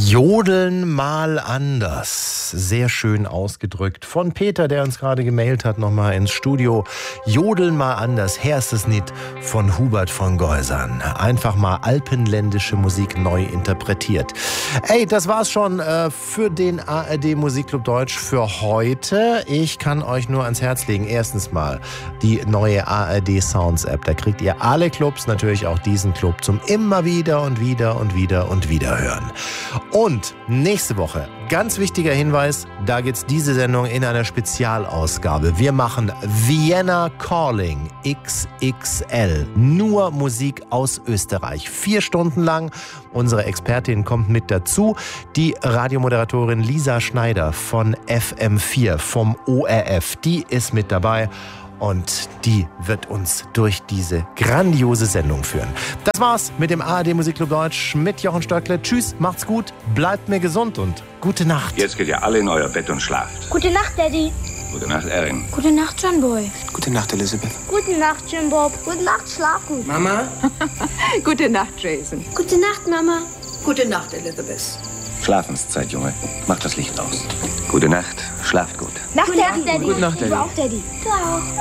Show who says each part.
Speaker 1: Jodeln mal anders. Sehr schön ausgedrückt. Von Peter, der uns gerade gemailt hat, nochmal ins Studio. Jodeln mal anders. Her ist es nicht von Hubert von Geusern. Einfach mal alpenländische Musik neu interpretiert. Ey, das war's schon für den ARD Musikclub Deutsch für heute. Ich kann euch nur ans Herz legen. Erstens mal die neue ARD Sounds App. Da kriegt ihr alle Clubs, natürlich auch diesen Club, zum immer wieder und wieder und wieder und wieder hören. Und nächste Woche, ganz wichtiger Hinweis, da geht's diese Sendung in einer Spezialausgabe. Wir machen Vienna Calling XXL. Nur Musik aus Österreich. 4 Stunden lang. Unsere Expertin kommt mit dazu. Die Radiomoderatorin Lisa Schneider von FM4 vom ORF. Die ist mit dabei. Und die wird uns durch diese grandiose Sendung führen. Das war's mit dem ARD Musikclub Deutsch mit Jochen Stöckle. Tschüss, macht's gut, bleibt mir gesund und gute Nacht.
Speaker 2: Jetzt geht ihr alle in euer Bett und schlaft.
Speaker 3: Gute Nacht, Daddy.
Speaker 2: Gute Nacht, Erin.
Speaker 3: Gute Nacht, John Boy.
Speaker 4: Gute Nacht, Elisabeth.
Speaker 3: Gute Nacht, Jim Bob. Gute Nacht, schlaf gut.
Speaker 4: Mama?
Speaker 5: Gute Nacht, Jason.
Speaker 3: Gute Nacht, Mama.
Speaker 5: Gute Nacht, Elizabeth.
Speaker 2: Schlafenszeit, Junge. Macht das Licht aus. Gute Nacht, schlaft gut.
Speaker 3: Nacht, Daddy.
Speaker 4: Gute Nacht, Daddy.
Speaker 3: Du auch, Daddy. Du auch.